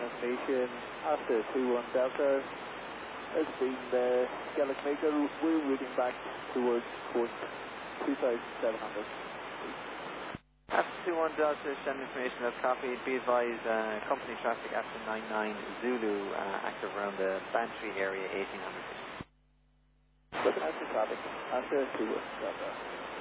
information after 21 Delta. It's been Gallic Maker, we're routing back towards course 2700. After 21 Delta, send information as copied. Be advised, company traffic after 99 Zulu, active around the Bantry area, 1800 feet. Looking at the traffic after 21 Delta.